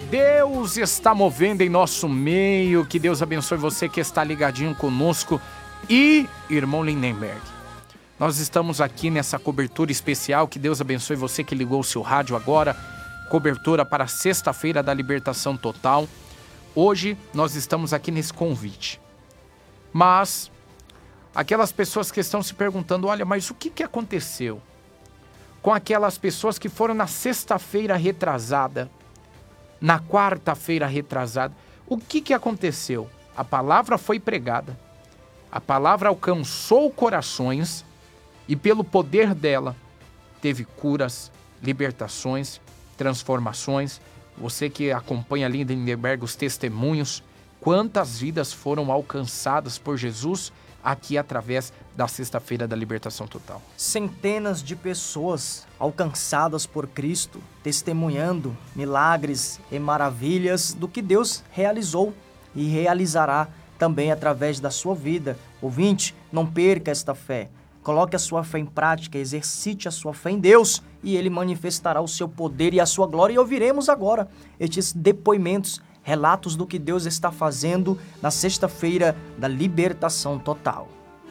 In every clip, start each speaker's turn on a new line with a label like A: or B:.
A: Deus está movendo em nosso meio. Que Deus abençoe você que está ligadinho conosco. E, irmão Lindenberg, nós estamos aqui nessa cobertura especial. Que Deus abençoe você que ligou o seu rádio agora. Cobertura para sexta-feira da Libertação Total. Hoje nós estamos aqui nesse convite. Mas aquelas pessoas que estão se perguntando, olha, mas o que aconteceu com aquelas pessoas que foram na sexta-feira retrasada, na quarta-feira retrasada? O que aconteceu? A palavra foi pregada, a palavra alcançou corações e pelo poder dela teve curas, libertações, transformações. Você que acompanha ali em Lindenberg os testemunhos, quantas vidas foram alcançadas por Jesus aqui através da Sexta-feira da Libertação Total.
B: Centenas de pessoas alcançadas por Cristo, testemunhando milagres e maravilhas do que Deus realizou e realizará também através da sua vida. Ouvinte, não perca esta fé. Coloque a sua fé em prática, exercite a sua fé em Deus e Ele manifestará o seu poder e a sua glória. E ouviremos agora estes depoimentos, relatos do que Deus está fazendo na Sexta-feira da Libertação Total.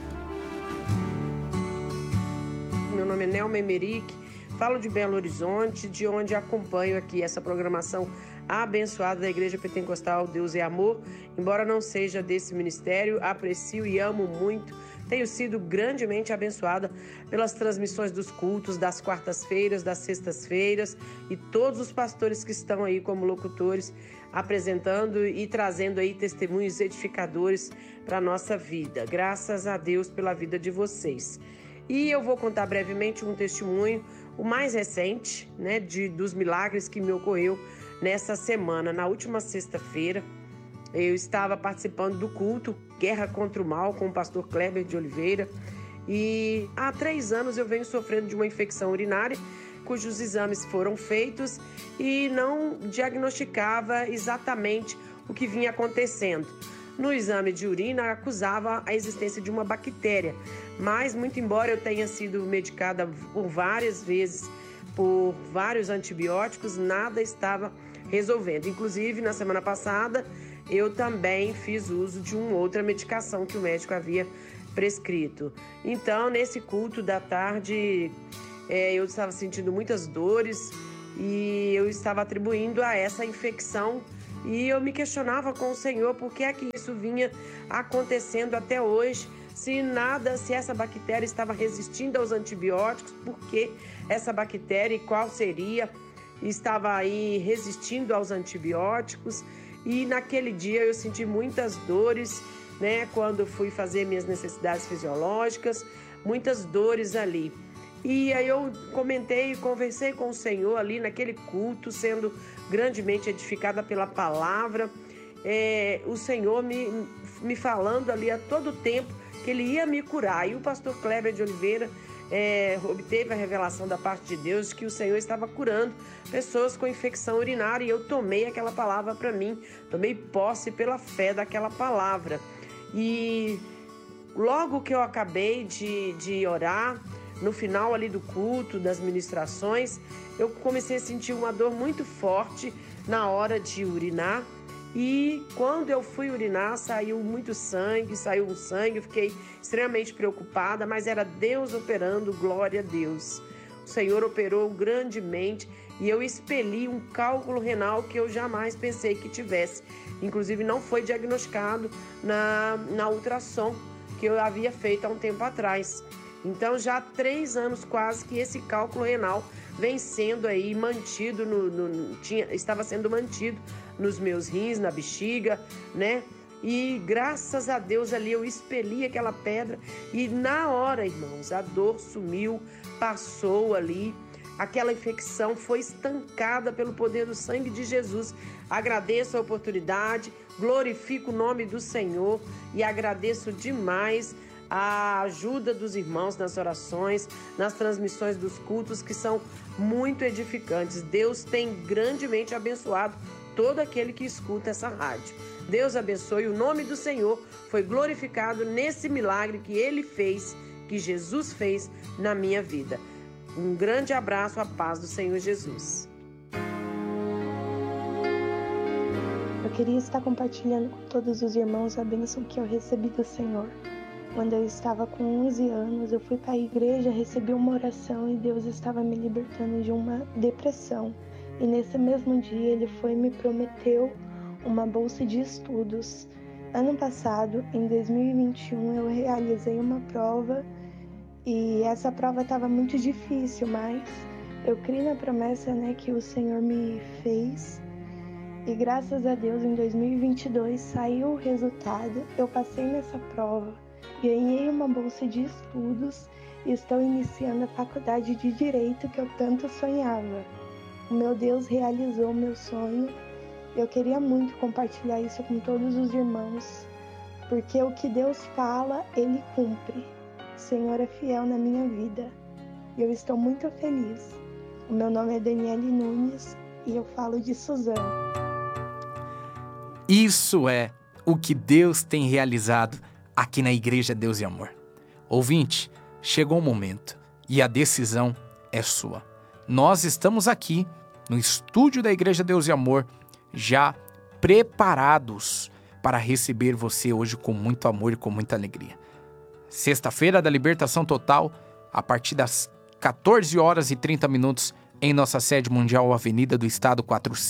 C: Meu nome é Nelma Emerick, falo de Belo Horizonte, de onde acompanho aqui essa programação abençoada da Igreja Pentecostal Deus é Amor. Embora não seja desse ministério, aprecio e amo muito. Tenho sido grandemente abençoada pelas transmissões dos cultos, das quartas-feiras, das sextas-feiras e todos os pastores que estão aí como locutores, apresentando e trazendo aí testemunhos edificadores para a nossa vida. Graças a Deus pela vida de vocês. E eu vou contar brevemente um testemunho, o mais recente, né, dos milagres que me ocorreu nessa semana. Na última sexta-feira, eu estava participando do culto Guerra contra o Mal com o pastor Kleber de Oliveira e há 3 anos eu venho sofrendo de uma infecção urinária cujos exames foram feitos e não diagnosticava exatamente o que vinha acontecendo. No exame de urina acusava a existência de uma bactéria, mas muito embora eu tenha sido medicada por várias vezes por vários antibióticos, nada estava resolvendo. Inclusive na semana passada eu também fiz uso de uma outra medicação que o médico havia prescrito. Então, nesse culto da tarde, eu estava sentindo muitas dores e eu estava atribuindo a essa infecção e eu me questionava com o Senhor por que é que isso vinha acontecendo até hoje, se essa bactéria estava resistindo aos antibióticos, por que essa bactéria e qual seria, estava aí resistindo aos antibióticos. E naquele dia eu senti muitas dores, né, quando fui fazer minhas necessidades fisiológicas, muitas dores ali. E aí eu conversei com o Senhor ali naquele culto, sendo grandemente edificada pela palavra. O Senhor me falando ali a todo tempo que Ele ia me curar. E o pastor Kleber de Oliveira obteve a revelação da parte de Deus que o Senhor estava curando pessoas com infecção urinária e eu tomei aquela palavra para mim, tomei posse pela fé daquela palavra. E logo que eu acabei de orar, no final ali do culto, das ministrações, eu comecei a sentir uma dor muito forte na hora de urinar. E quando eu fui urinar, saiu um sangue, eu fiquei extremamente preocupada, mas era Deus operando, glória a Deus. O Senhor operou grandemente e eu expeli um cálculo renal que eu jamais pensei que tivesse. Inclusive não foi diagnosticado na ultrassom que eu havia feito há um tempo atrás. Então já há 3 anos quase que esse cálculo renal vem sendo aí mantido, estava sendo mantido nos meus rins, na bexiga, né? E graças a Deus ali eu expeli aquela pedra e na hora, irmãos, a dor sumiu, passou ali, aquela infecção foi estancada pelo poder do sangue de Jesus. Agradeço a oportunidade, glorifico o nome do Senhor e agradeço demais a ajuda dos irmãos nas orações, nas transmissões dos cultos que são muito edificantes. Deus tem grandemente abençoado todo aquele que escuta essa rádio. Deus abençoe, o nome do Senhor foi glorificado nesse milagre que Ele fez, que Jesus fez na minha vida. Um grande abraço, a paz do Senhor Jesus.
D: queria estar compartilhando com todos os irmãos a bênção que eu recebi do Senhor. Quando eu estava com 11 anos, eu fui para a igreja, recebi uma oração e Deus estava me libertando de uma depressão. E nesse mesmo dia Ele me prometeu uma bolsa de estudos. Ano passado, em 2021, eu realizei uma prova e essa prova estava muito difícil, mas eu criei na promessa, que o Senhor me fez. E graças a Deus, em 2022, saiu o resultado. Eu passei nessa prova, ganhei uma bolsa de estudos e estou iniciando a faculdade de Direito que eu tanto sonhava. O meu Deus realizou o meu sonho. Eu queria muito compartilhar isso com todos os irmãos, porque o que Deus fala, Ele cumpre. O Senhor é fiel na minha vida e eu estou muito feliz. O meu nome é Daniele Nunes e eu falo de Suzano.
A: Isso é o que Deus tem realizado aqui na Igreja Deus e Amor. Ouvinte, chegou o momento e a decisão é sua. Nós estamos aqui no estúdio da Igreja Deus e Amor, já preparados para receber você hoje com muito amor e com muita alegria. Sexta-feira da Libertação Total, a partir das 14 horas e 30 minutos, em nossa sede mundial, Avenida do Estado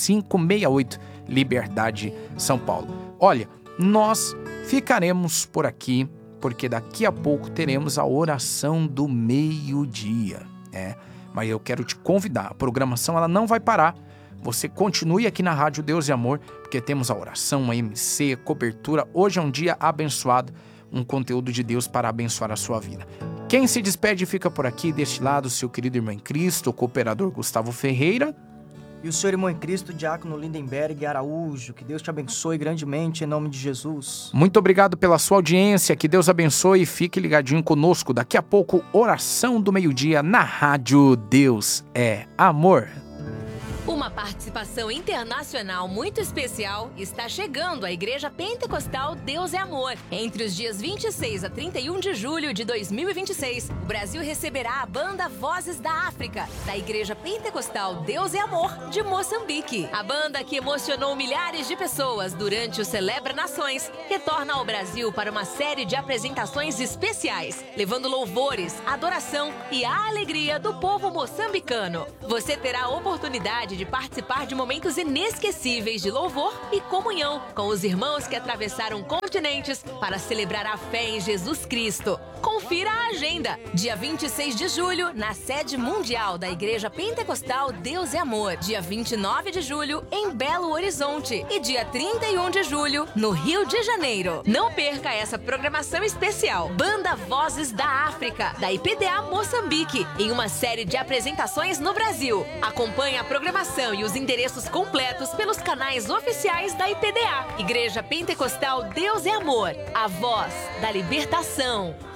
A: 4568, Liberdade, São Paulo. Olha, nós ficaremos por aqui, porque daqui a pouco teremos a oração do meio-dia, Mas eu quero te convidar, a programação ela não vai parar. Você continue aqui na Rádio Deus e Amor, porque temos a oração, a MC, a cobertura. Hoje é um dia abençoado, um conteúdo de Deus para abençoar a sua vida. Quem se despede fica por aqui, deste lado, seu querido irmão em Cristo, o cooperador Gustavo Ferreira.
B: E o seu irmão em Cristo, Diácono Lindenberg Araújo. Que Deus te abençoe grandemente, em nome de Jesus.
A: Muito obrigado pela sua audiência, que Deus abençoe e fique ligadinho conosco. Daqui a pouco, oração do meio-dia na Rádio Deus é Amor.
E: Uma participação internacional muito especial está chegando à Igreja Pentecostal Deus é Amor. Entre os dias 26 a 31 de julho de 2026, o Brasil receberá a banda Vozes da África, da Igreja Pentecostal Deus é Amor de Moçambique. A banda que emocionou milhares de pessoas durante o Celebra Nações retorna ao Brasil para uma série de apresentações especiais, levando louvores, adoração e a alegria do povo moçambicano. Você terá a oportunidade de participar de momentos inesquecíveis de louvor e comunhão com os irmãos que atravessaram continentes para celebrar a fé em Jesus Cristo. Confira a agenda. Dia 26 de julho, na sede mundial da Igreja Pentecostal Deus é Amor. Dia 29 de julho, em Belo Horizonte. E dia 31 de julho, no Rio de Janeiro. Não perca essa programação especial. Banda Vozes da África, da IPDA Moçambique, em uma série de apresentações no Brasil. Acompanhe a programação e os endereços completos pelos canais oficiais da IPDA. Igreja Pentecostal Deus é Amor, a voz da libertação.